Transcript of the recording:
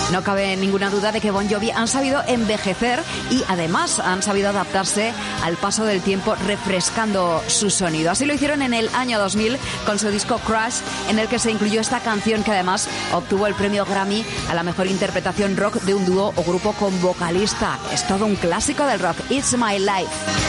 No cabe ninguna duda de que Bon Jovi han sabido envejecer y además han sabido adaptarse al paso del tiempo, refrescando su sonido. Así lo hicieron en el año 2000 con su disco Crash, en el que se incluyó esta canción que además obtuvo el premio Grammy a la mejor interpretación rock de un dúo o grupo con vocalista. Es todo un clásico del rock. It's My Life.